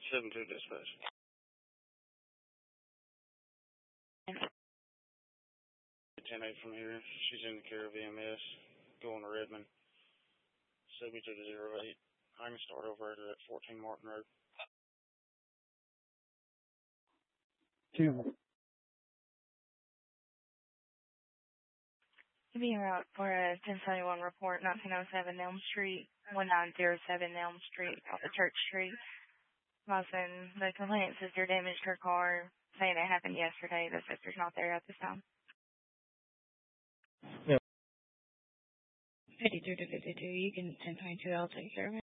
7-2 dispatch. 10-8 from here. She's in the care of EMS. Going to Redmond. 72-08. I can start over at 14 Martin Road. 2. Being out for a 1071 report, 1907 Elm Street, 1907 Elm Street, off of Church Street. Lawson, the complainant sister damaged her car, saying it happened yesterday. The sister's not there at this time. Yeah. 52 to 52, you can 1022, I'll take care of it.